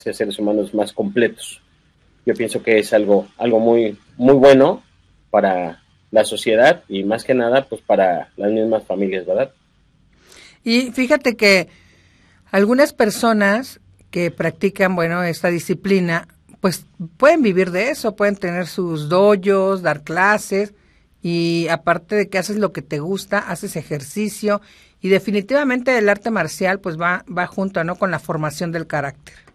ser seres humanos más completos. Yo pienso que es algo muy, muy bueno para la sociedad y más que nada, pues para las mismas familias, ¿verdad? Y fíjate que algunas personas que practican, bueno, esta disciplina, pues pueden vivir de eso, pueden tener sus dojos, dar clases y aparte de que haces lo que te gusta, haces ejercicio y definitivamente el arte marcial pues va junto, ¿no?, con la formación del carácter.